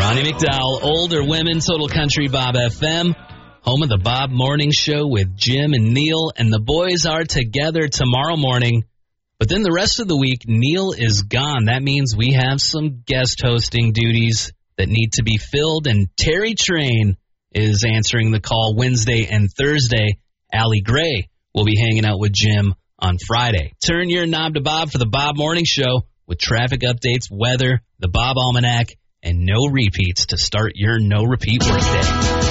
Ronnie McDowell, Older Women, Total Country Bob FM, home of the Bob Morning Show with Jim and Neil, and the boys are together tomorrow morning. But then the rest of the week, Neil is gone. That means we have some guest hosting duties that need to be filled, and Terry Train is answering the call Wednesday and Thursday. Allie Gray will be hanging out with Jim on Friday. Turn your knob to Bob for the Bob Morning Show with traffic updates, weather, the Bob Almanac, and no repeats to start your no-repeat workday.